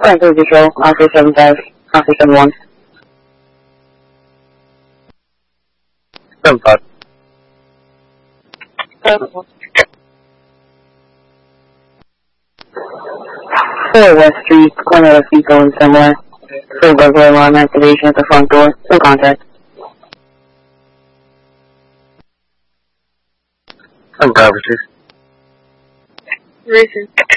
Franklin Patrol, Officer 75, Officer 71. 75. 4 West Street, corner of Pico and somewhere. Full burglar alarm activation at the front door. No contact. 75. Listen.